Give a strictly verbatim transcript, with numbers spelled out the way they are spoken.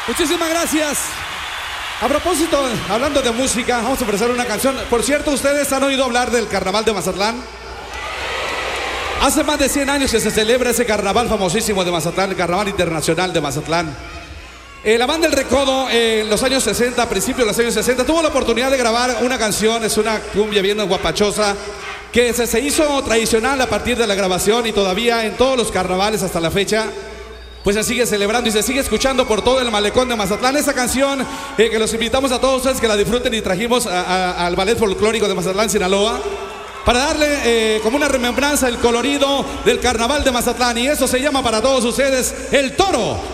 Muchísimas gracias. A propósito, hablando de música, vamos a ofrecer una canción. Por cierto, ¿ustedes han oído hablar del Carnaval de Mazatlán? Hace más de cien años que se celebra ese carnaval famosísimo de Mazatlán, el Carnaval Internacional de Mazatlán. Eh, la banda El Recodo, eh, en los años sesenta, a principios de los años sesenta, tuvo la oportunidad de grabar una canción, es una cumbia bien guapachosa, que se, se hizo tradicional a partir de la grabación y todavía en todos los carnavales hasta la fecha, pues se sigue celebrando y se sigue escuchando por todo el malecón de Mazatlán. Esa canción eh, que los invitamos a todos ustedes que la disfruten y trajimos a, a, al Ballet Folclórico de Mazatlán, Sinaloa, para darle eh, como una remembranza el colorido del Carnaval de Mazatlán. Y eso se llama para todos ustedes El Toro